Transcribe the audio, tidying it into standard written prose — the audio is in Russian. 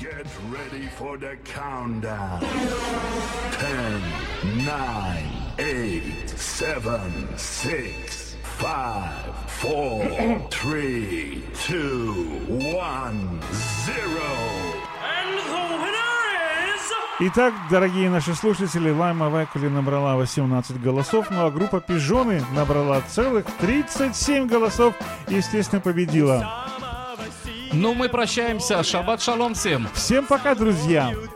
Get ready for the countdown. 10, 9, 8, 7, 6, 5, 4, 3, 2, 1, 0. Итак, дорогие наши слушатели, Лайма Вайкули набрала 18 голосов, ну а группа Пижоны набрала целых 37 голосов и, естественно, победила. Ну, мы прощаемся. Шаббат шалом всем. Всем пока, друзья.